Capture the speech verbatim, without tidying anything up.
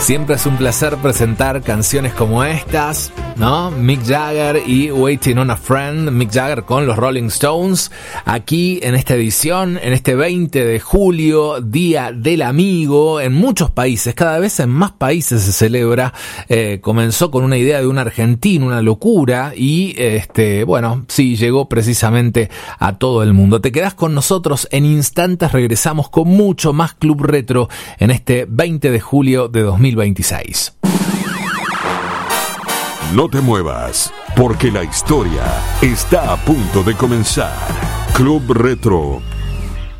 Siempre es un placer presentar canciones como estas, ¿no? Mick Jagger y Waiting on a Friend. Mick Jagger con los Rolling Stones. Aquí en esta edición, en este veinte de julio, Día del Amigo. En muchos países, cada vez en más países se celebra. Eh, comenzó con una idea de un argentino, una locura. Y, este, bueno, sí, llegó precisamente a todo el mundo. Te quedás con nosotros en instantes. Regresamos con mucho más Club Retro en este veinte de julio de dos mil veintiséis. No te muevas, porque la historia está a punto de comenzar. Club Retro